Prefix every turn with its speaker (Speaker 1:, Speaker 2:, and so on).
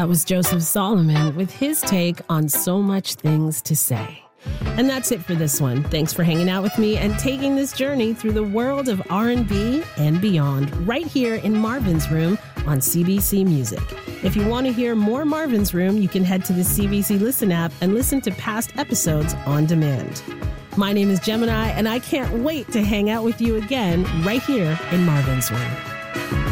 Speaker 1: That was Joseph Solomon with his take on So Much Things to Say. And that's it for this one. Thanks for hanging out with me and taking this journey through the world of R&B and beyond right here in Marvin's Room on CBC Music. If you want to hear more Marvin's Room, you can head to the CBC Listen app and listen to past episodes on demand. My name is Gemini, and I can't wait to hang out with you again right here in Marvin's Room.